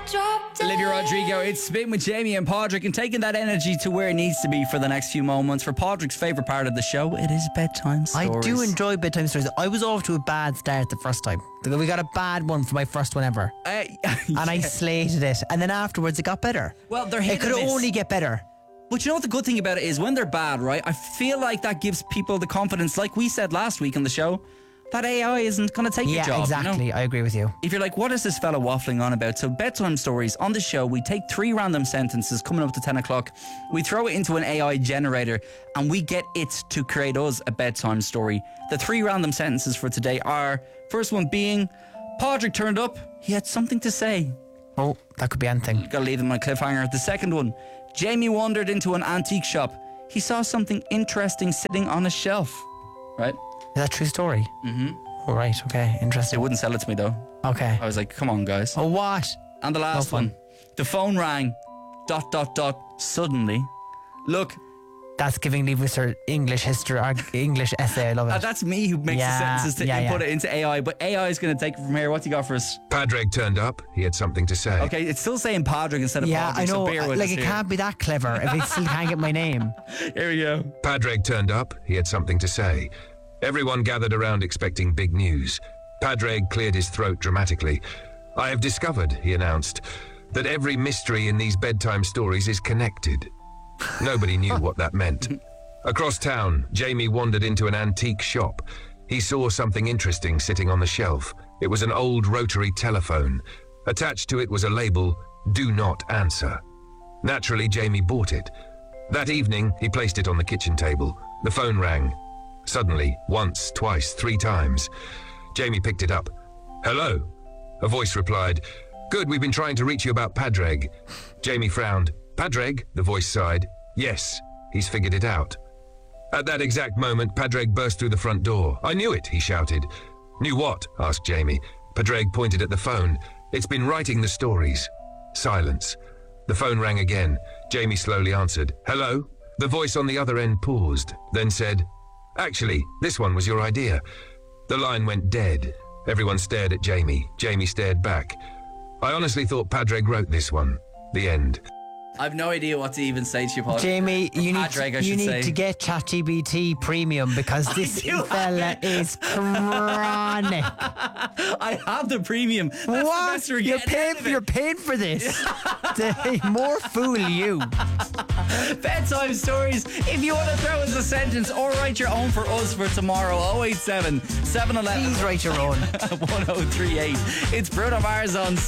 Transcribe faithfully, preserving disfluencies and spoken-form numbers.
Olivia Rodrigo, it's Spin with Jamie and Padraig, and taking that energy to where it needs to be for the next few moments. For Padraig's favourite part of the show, it is bedtime stories. I do enjoy bedtime stories. I was off to a bad start the first time. We got a bad one for my first one ever. Uh, yeah. And I slated it. And then afterwards it got better. Well, they're hit It could and miss. only get better. But you know what the good thing about it is? When they're bad, right, I feel like that gives people the confidence, like we said last week on the show, that A I isn't going to take Yeah, your job. exactly. You know? I agree with you. If you're like, what is this fella waffling on about? So bedtime stories on the show, we take three random sentences coming up to ten o'clock. We throw it into an A I generator and we get it to create us a bedtime story. The three random sentences for today are, first one being, Padraig turned up, he had something to say. Oh, that could be anything. Gotta leave them on a cliffhanger. The second one, Jamie wandered into an antique shop. He saw something interesting sitting on a shelf. Right? Is that a true story? Mm-hmm. All right, okay, They interesting. wouldn't sell it to me though. Okay. I was like, come on, guys. Oh, what? And the last No fun. one, the phone rang, dot, dot, dot, suddenly. Look, That's giving Leave Whistler English history, or English essay. I love it. uh, that's me who makes Yeah, the sentences to yeah, input yeah. it into A I, but A I is going to take it from here. What's he got for us? Padraig turned up. He had something to say. Okay, it's still saying Padraig instead of Yeah, Padraig, I know. so bear with Like, us it here. can't be that clever if it still can't get my name. Here we go. Padraig turned up. He had something to say. Everyone gathered around expecting big news. Padraig cleared his throat dramatically. I have discovered, he announced, that every mystery in these bedtime stories is connected. Nobody knew what that meant. Across town, Jamie wandered into an antique shop. He saw something interesting sitting on the shelf. It was an old rotary telephone. Attached to it was a label, "Do not answer." Naturally, Jamie bought it. That evening, he placed it on the kitchen table. The phone rang. Suddenly, once, twice, three times. Jamie picked it up. "Hello?" A voice replied, "Good, we've been trying to reach you about Padraig." Jamie frowned. "Padraig?" The voice sighed. "Yes, he's figured it out." At that exact moment, Padraig burst through the front door. "I knew it," he shouted. "Knew what?" asked Jamie. Padraig pointed at the phone. "It's been writing the stories." Silence. The phone rang again. Jamie slowly answered. "Hello?" The voice on the other end paused, then said, "Actually, this one was your idea." The line went dead. Everyone stared at Jamie. Jamie stared back. "I honestly thought Padraig wrote this one." The end. I've no idea what to even say to you, Paul. Jamie, you need, Padraig, I you should need say. to get ChatGPT Premium because this do have fella it. is chronic. I have the premium. That's the What? best we're You're getting paying, out of it. you're paying for this. The more fool you. Bedtime stories. If you want to throw us a sentence or write your own for us for tomorrow, oh eight seven, seven one one, Please write your own. one oh three eight. It's Bruno Mars on